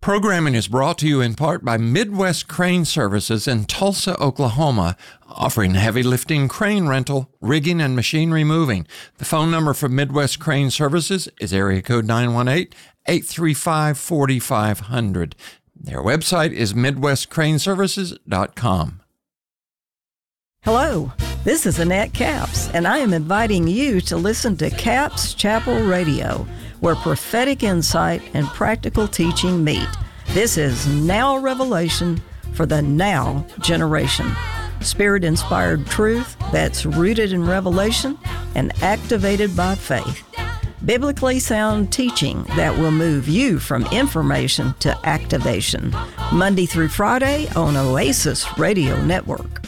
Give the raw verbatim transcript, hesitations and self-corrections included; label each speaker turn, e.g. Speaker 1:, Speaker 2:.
Speaker 1: Programming is brought to you in part by Midwest Crane Services in Tulsa, Oklahoma, offering heavy lifting crane rental, rigging, and machinery moving. The phone number for Midwest Crane Services is area code nine one eight, eight three five, four five zero zero. Their website is midwest crane services dot com.
Speaker 2: Hello, this is Annette Capps, and I am inviting you to listen to Capps Chapel Radio, where prophetic insight and practical teaching meet. This is Now Revelation for the Now generation. Spirit-inspired truth that's rooted in revelation and activated by faith. Biblically sound teaching that will move you from information to activation. Monday through Friday on Oasis Radio Network.